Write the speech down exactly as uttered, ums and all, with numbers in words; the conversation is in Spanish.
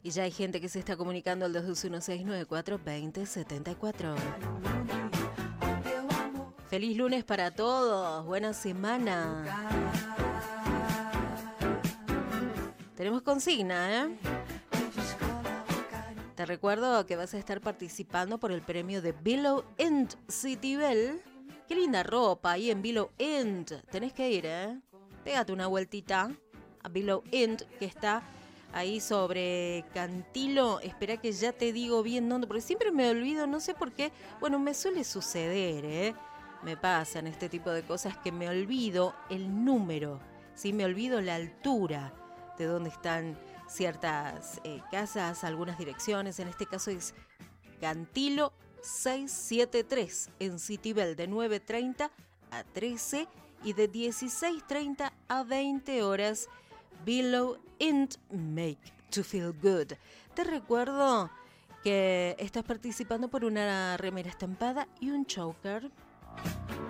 Y ya hay gente que se está comunicando al dos dos uno seis nueve cuatro dos cero siete cuatro. Feliz lunes para todos, buena semana. Tenemos consigna, ¿eh? Te recuerdo que vas a estar participando por el premio de Below End Citibel. Qué linda ropa ahí en Below End. Tenés que ir, ¿eh? Pégate una vueltita a Below End, que está ahí sobre Cantilo. Espera que ya te digo bien dónde, porque siempre me olvido, no sé por qué. Bueno, me suele suceder, ¿eh? Me pasan este tipo de cosas que me olvido el número, ¿sí? Me olvido la altura de dónde están ciertas eh, casas, algunas direcciones. En este caso es Cantilo seiscientos setenta y tres en Citibel, de nueve treinta a trece y de dieciséis treinta a veinte horas. Below End, make to feel good. Te recuerdo que estás participando por una remera estampada y un choker.